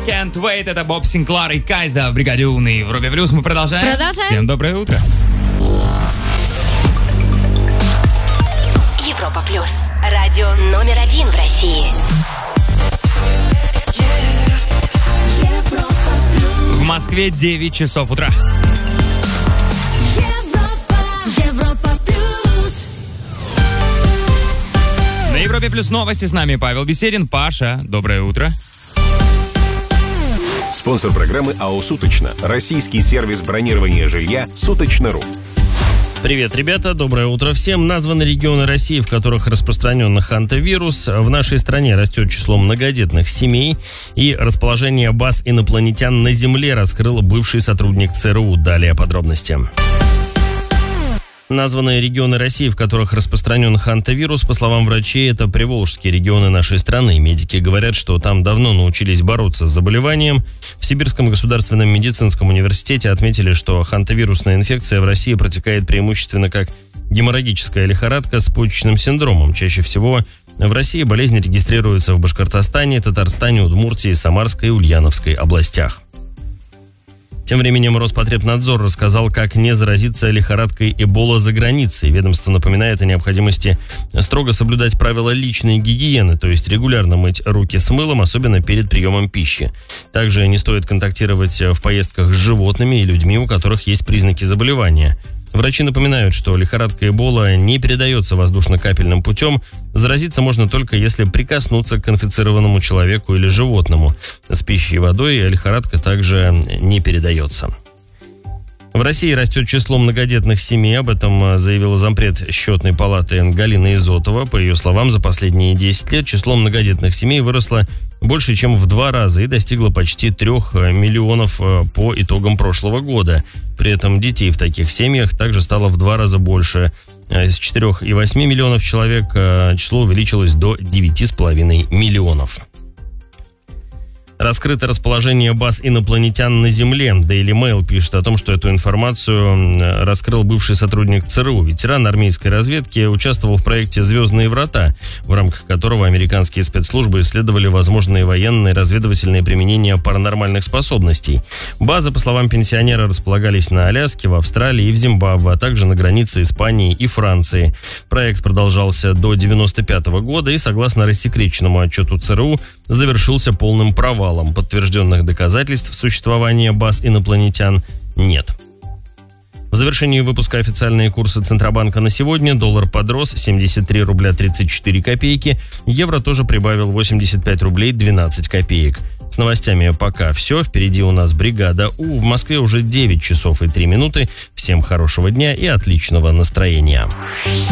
Can't Wait. Это Боб Синклар и Кайза в бригаде Уны. В Европе Плюс мы продолжаем. Всем доброе утро. Европа Плюс. Радио номер 1 в России. В Москве 9 часов утра. Европа Плюс. На Европе Плюс новости с нами Павел Беседин. Паша, доброе утро. Спонсор программы АО «Суточно». Российский сервис бронирования жилья «Суточно.ру». Привет, ребята, доброе утро всем. Названы регионы России, в которых распространен хантавирус. В нашей стране растет число многодетных семей. И расположение баз инопланетян на Земле раскрыл бывший сотрудник ЦРУ. Далее подробности. Названные регионы России, в которых распространен хантавирус, по словам врачей, это приволжские регионы нашей страны. Медики говорят, что там давно научились бороться с заболеванием. В Сибирском государственном медицинском университете отметили, что хантавирусная инфекция в России протекает преимущественно как геморрагическая лихорадка с почечным синдромом. Чаще всего в России болезнь регистрируется в Башкортостане, Татарстане, Удмуртии, Самарской и Ульяновской областях. Тем временем Роспотребнадзор рассказал, как не заразиться лихорадкой Эбола за границей. Ведомство напоминает о необходимости строго соблюдать правила личной гигиены, то есть регулярно мыть руки с мылом, особенно перед приемом пищи. Также не стоит контактировать в поездках с животными и людьми, у которых есть признаки заболевания. Врачи напоминают, что лихорадка Эбола не передается воздушно-капельным путем. Заразиться можно только если прикоснуться к инфицированному человеку или животному. С пищей и водой лихорадка также не передается. В России растет число многодетных семей. Об этом заявила зампред Счетной палаты Галина Изотова. По ее словам, за последние 10 лет число многодетных семей выросло больше, чем в 2 раза и достигло почти 3 миллионов по итогам прошлого года. При этом детей в таких семьях также стало в 2 раза больше. С 4,8 миллионов человек число увеличилось до 9,5 миллионов. Раскрыто расположение баз инопланетян на Земле. Daily Mail пишет о том, что эту информацию раскрыл бывший сотрудник ЦРУ. Ветеран армейской разведки участвовал в проекте «Звездные врата», в рамках которого американские спецслужбы исследовали возможные военные разведывательные применения паранормальных способностей. Базы, по словам пенсионера, располагались на Аляске, в Австралии и в Зимбабве, а также на границе Испании и Франции. Проект продолжался до 1995 года и, согласно рассекреченному отчету ЦРУ, завершился полным провалом. Подтвержденных доказательств существования баз инопланетян нет. В завершении выпуска официальные курсы Центробанка на сегодня. Доллар подрос 73 рубля 34 копейки. Евро тоже прибавил 85 рублей 12 копеек. С новостями пока все. Впереди у нас бригада У. В Москве уже 9 часов и 3 минуты. Всем хорошего дня и отличного настроения.